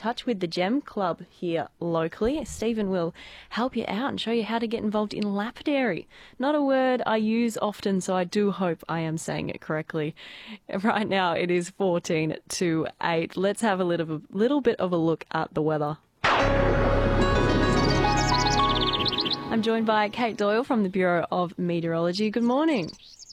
touch with the Gem Club here locally. Stephen will help you out and show you how to get involved in lapidary. Not a word I use often, so I do hope I am saying it correctly. Right now it is 14 to 8. Let's have a little bit of a look at the weather. I'm joined by Kate Doyle from the Bureau of Meteorology. Good morning.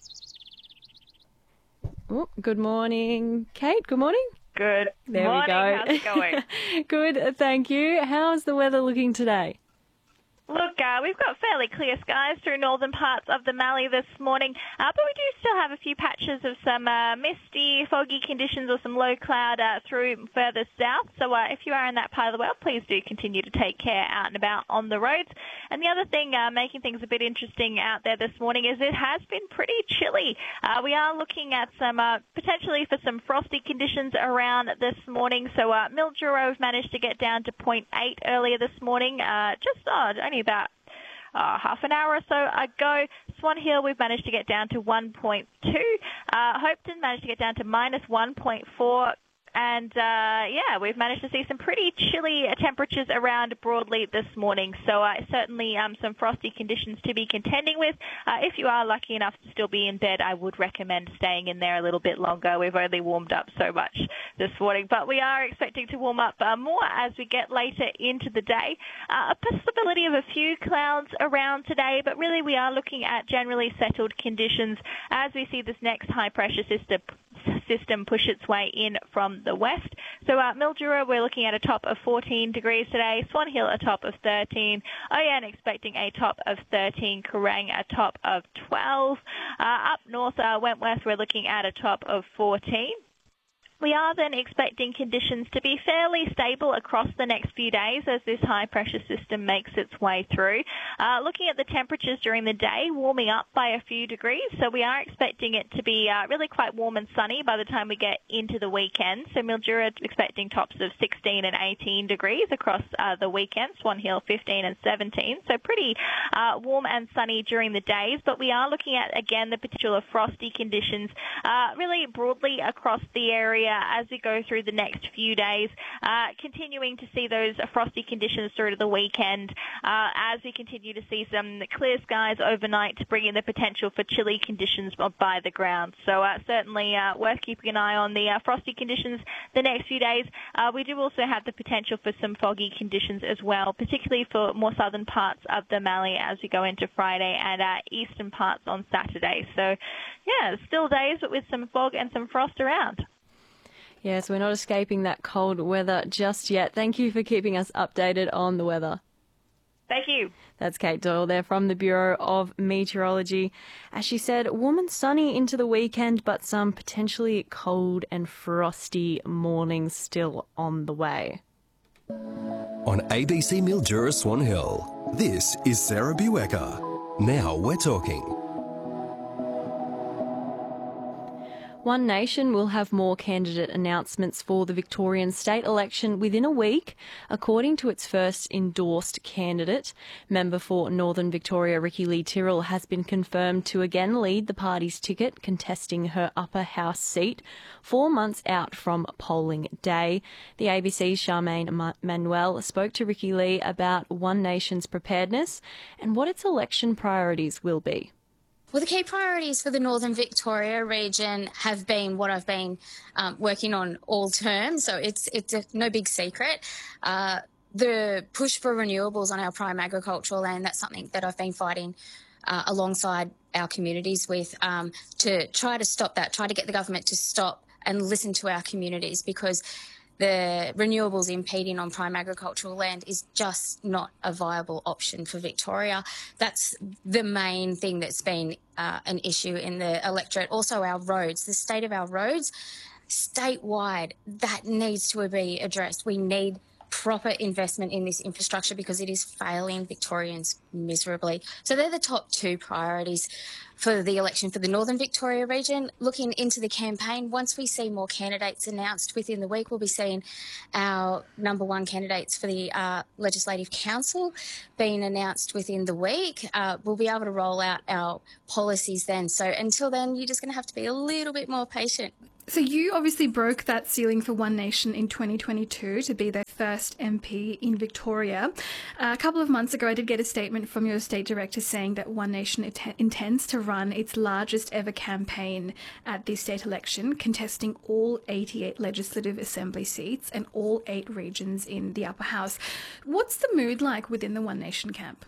Oh, good morning, Kate. Good morning. Good There morning. we go. How's it going? Good, thank you. How's the weather looking today? Look, we've got fairly clear skies through northern parts of the Mallee this morning, but we do still have a few patches of some misty, foggy conditions or some low cloud through further south. So if you are in that part of the world, please do continue to take care out and about on the roads. And the other thing making things a bit interesting out there this morning is it has been pretty chilly. We are looking at some potentially for some frosty conditions around this morning. So Mildura have managed to get down to 0.8 earlier this morning, only about half an hour or so ago. Swan Hill, we've managed to get down to 1.2. Hopeton managed to get down to minus 1.4. And, we've managed to see some pretty chilly temperatures around broadly this morning. So certainly some frosty conditions to be contending with. If you are lucky enough to still be in bed, I would recommend staying in there a little bit longer. We've only warmed up so much this morning, but we are expecting to warm up more as we get later into the day. A possibility of a few clouds around today, but really we are looking at generally settled conditions as we see this next high-pressure system push its way in from the west. So Mildura, we're looking at a top of 14 degrees today. Swan Hill, a top of 13. Oyan expecting a top of 13. Kerrang, a top of 12. Up north, Wentworth, we're looking at a top of 14. We are then expecting conditions to be fairly stable across the next few days as this high-pressure system makes its way through. Looking at the temperatures during the day, warming up by a few degrees, so we are expecting it to be really quite warm and sunny by the time we get into the weekend. So Mildura expecting tops of 16 and 18 degrees across the weekend, Swan Hill 15 and 17, so pretty warm and sunny during the days, but we are looking at, again, the potential of frosty conditions really broadly across the area as we go through the next few days, continuing to see those frosty conditions through to the weekend as we continue to see some clear skies overnight to bring in the potential for chilly conditions by the ground. So certainly worth keeping an eye on the frosty conditions the next few days. We do also have the potential for some foggy conditions as well, particularly for more southern parts of the Mallee as we go into Friday and eastern parts on Saturday. So, still days, but with some fog and some frost around. Yes, we're not escaping that cold weather just yet. Thank you for keeping us updated on the weather. Thank you. That's Kate Doyle there from the Bureau of Meteorology. As she said, warm and sunny into the weekend, but some potentially cold and frosty mornings still on the way. On ABC Mildura Swan Hill, this is Sarah Buecker. Now we're talking. One Nation will have more candidate announcements for the Victorian state election within a week, according to its first endorsed candidate. Member for Northern Victoria, Rikki-Lee Tyrrell, has been confirmed to again lead the party's ticket, contesting her upper house seat 4 months out from polling day. The ABC's Charmaine Manuel spoke to Rikki-Lee about One Nation's preparedness and what its election priorities will be. Well, the key priorities for the Northern Victoria region have been what I've been working on all term, so it's no big secret. The push for renewables on our prime agricultural land, that's something that I've been fighting alongside our communities with to try to stop that, try to get the government to stop and listen to our communities, because the renewables impeding on prime agricultural land is just not a viable option for Victoria. That's the main thing that's been an issue in the electorate. Also our roads, the state of our roads, statewide, that needs to be addressed. We need proper investment in this infrastructure because it is failing Victorians miserably. So they're the top two priorities for the election for the Northern Victoria region. Looking into the campaign, once we see more candidates announced within the week, we'll be seeing our number one candidates for the Legislative Council being announced within the week. We'll be able to roll out our policies then. So until then, you're just going to have to be a little bit more patient. So you obviously broke that ceiling for One Nation in 2022 to be the first MP in Victoria. A couple of months ago, I did get a statement from your state director saying that One Nation intends to run its largest ever campaign at the state election, contesting all 88 Legislative Assembly seats and all 8 regions in the upper house. What's the mood like within the One Nation camp?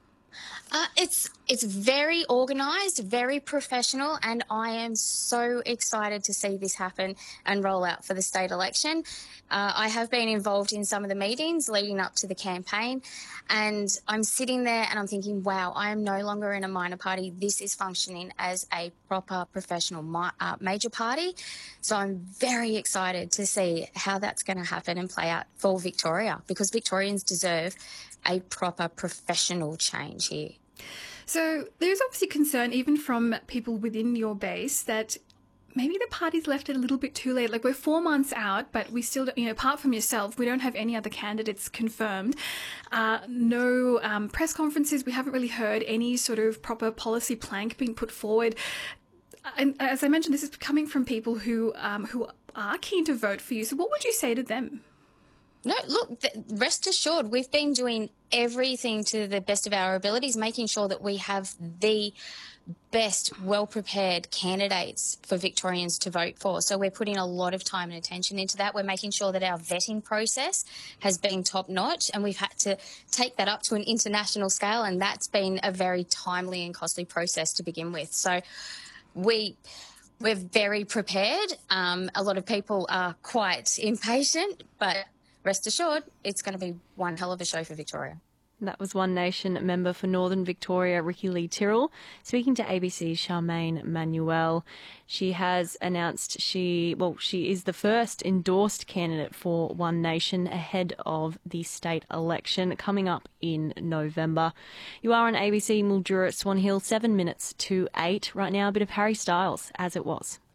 It's very organised, very professional, and I am so excited to see this happen and roll out for the state election. I have been involved in some of the meetings leading up to the campaign, and I'm sitting there and I'm thinking, wow, I am no longer in a minor party. This is functioning as a proper professional major party. So I'm very excited to see how that's going to happen and play out for Victoria, because Victorians deserve a proper professional change here. So there's obviously concern even from people within your base that maybe the party's left it a little bit too late. Like, we're 4 months out, but we still, apart from yourself, we don't have any other candidates confirmed. No press conferences. We haven't really heard any sort of proper policy plank being put forward. And as I mentioned, this is coming from people who are keen to vote for you. So what would you say to them? No, look, rest assured, we've been doing everything to the best of our abilities, making sure that we have the best, well-prepared candidates for Victorians to vote for. So we're putting a lot of time and attention into that. We're making sure that our vetting process has been top-notch, and we've had to take that up to an international scale, and that's been a very timely and costly process to begin with. So we're very prepared. A lot of people are quite impatient, but rest assured, it's going to be one hell of a show for Victoria. That was One Nation member for Northern Victoria, Rikki-Lee Tyrrell, speaking to ABC's Charmaine Manuel. She has announced she is the first endorsed candidate for One Nation ahead of the state election coming up in November. You are on ABC Mildura Swan Hill, 7 minutes to 8. Right now, a bit of Harry Styles, As It Was.